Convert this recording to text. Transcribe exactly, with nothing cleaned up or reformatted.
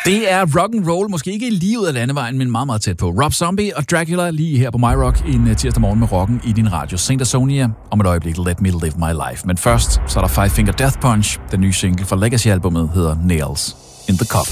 Det er rock and roll, måske ikke lige ud af landevejen, men meget, meget tæt på. Rob Zombie og Dracula lige her på My Rock en tirsdag morgen med rocken i din radio. Saint Asonia om et øjeblik, Let Me Live My Life. Men først, så er der Five Finger Death Punch. Den nye single fra Legacy-albummet hedder Nails in the Coffin.